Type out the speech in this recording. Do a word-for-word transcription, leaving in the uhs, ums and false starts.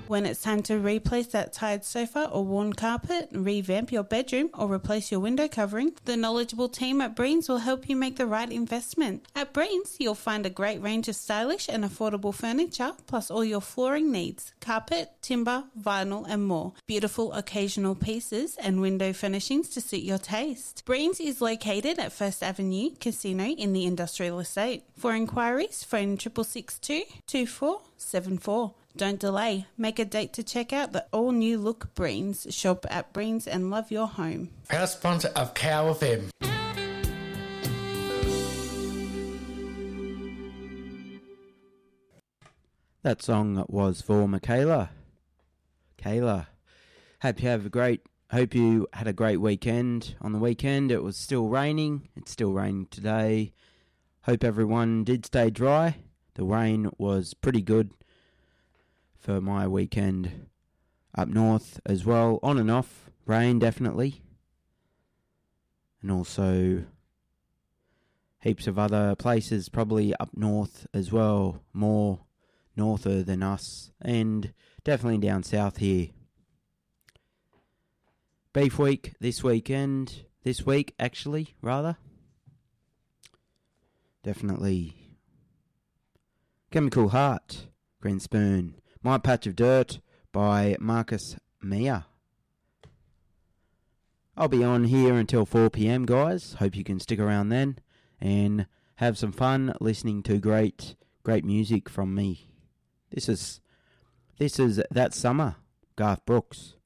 When it's time to replace that tired sofa or worn carpet, revamp your bedroom or replace your window covering, the knowledgeable team at Breens will help you make the right investment. At Breens, you'll find a great range of stylish and affordable furniture, plus all your flooring needs, carpet, timber, vinyl and more. Beautiful occasional pieces and window furnishings to suit your taste. Breens is located at First Avenue Casino in the Industrial Estate. For inquiries, phone six six six two, two four seven four. Don't delay. Make a date to check out the all-new look Breens. Shop at Breens and love your home. Proud sponsor of Cow F M. That song was for Michaela. Kayla. Hope you have a great. Hope you had a great weekend. On the weekend, it was still raining. It's still raining today. Hope everyone did stay dry. The rain was pretty good for my weekend up north as well. On and off. Rain, definitely. And also heaps of other places probably up north as well. More norther than us. And definitely down south here. Beef week this weekend. This week, actually, rather. Definitely. Chemical Heart, Green Spoon. My Patch of Dirt by Marcus Mia. I'll be on here until four p.m, guys. Hope you can stick around then and have some fun listening to great, great music from me. This is, this is That Summer, Garth Brooks.